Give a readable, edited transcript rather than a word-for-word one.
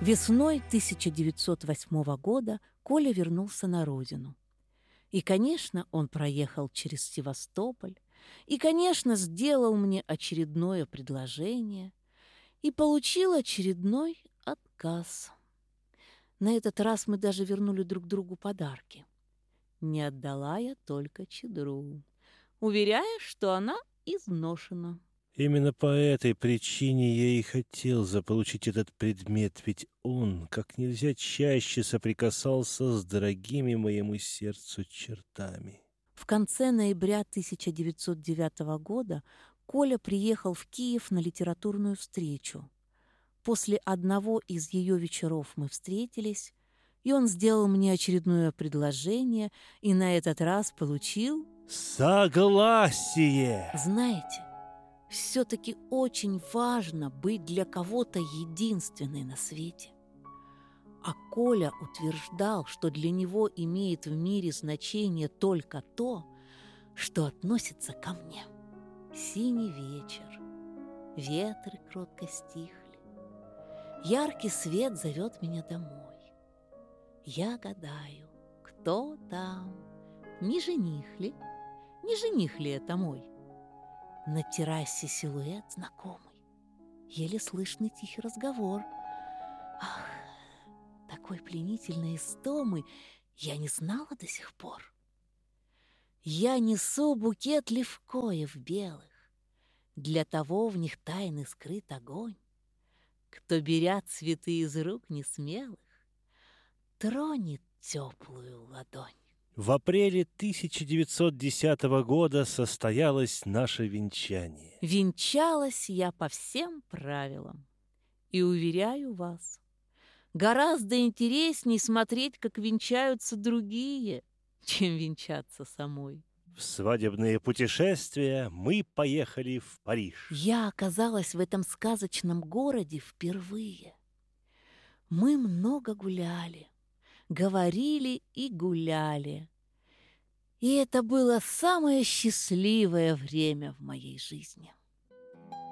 Весной 1908 года Коля вернулся на родину. И, конечно, он проехал через Севастополь, и, конечно, сделал мне очередное предложение и получил очередной отказ. На этот раз мы даже вернули друг другу подарки. Не отдала я только чадру, уверяя, что она изношена. Именно по этой причине я и хотел заполучить этот предмет, ведь он как нельзя чаще соприкасался с дорогими моему сердцу чертами. В конце ноября 1909 года Коля приехал в Киев на литературную встречу. После одного из ее вечеров мы встретились, и он сделал мне очередное предложение, и на этот раз получил... Согласие! Знаете, все-таки очень важно быть для кого-то единственной на свете. А Коля утверждал, что для него имеет в мире значение только то, что относится ко мне. Синий вечер, ветры кротко стихли, яркий свет зовет меня домой. Я гадаю, кто там, не жених ли? Не жених ли это мой? На террасе силуэт знакомый, еле слышный тихий разговор. Ах, такой пленительной истомы я не знала до сих пор. Я несу букет левкоев белых, для того в них тайный скрыт огонь. Кто, беря цветы из рук несмелых, тронет теплую ладонь. В апреле 1910 года состоялось наше венчание. Венчалась я по всем правилам. И уверяю вас, гораздо интересней смотреть, как венчаются другие, чем венчаться самой. В свадебные путешествия мы поехали в Париж. Я оказалась в этом сказочном городе впервые. Мы много гуляли, говорили и гуляли. И это было самое счастливое время в моей жизни.